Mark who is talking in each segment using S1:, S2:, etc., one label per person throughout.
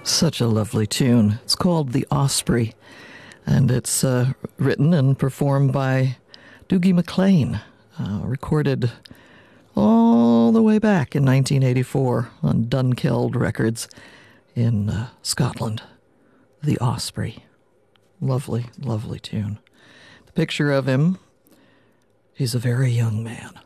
S1: Such a lovely tune. It's called The Osprey, and it's written and performed by Dougie MacLean, recorded all the way back in 1984 on Dunkeld Records in Scotland. The Osprey. Lovely, lovely tune. The picture of him, he's a very young man.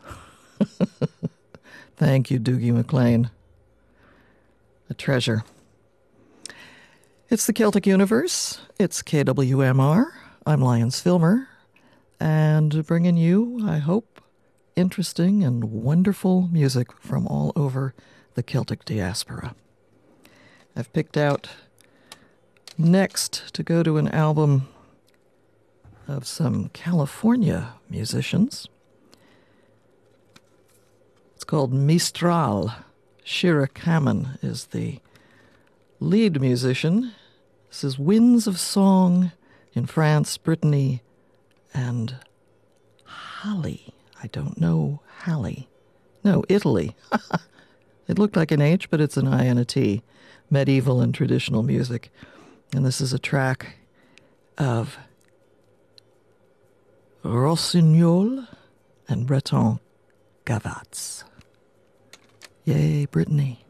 S1: Thank you, Dougie MacLean. A treasure. It's the Celtic Universe. It's KWMR. I'm Lyons Filmer, and bringing you, I hope, interesting and wonderful music from all over the Celtic diaspora. I've picked out next to go to an album of some California musicians. It's called Mistral. Shira Kamen is the lead musician. This is Winds of Song in France, Brittany, and Halle. I don't know Halle. No, Italy. It looked like an H, but it's an I and a T. Medieval and traditional music. And this is a track of Rossignol and Breton Gavottes. Yay, Brittany.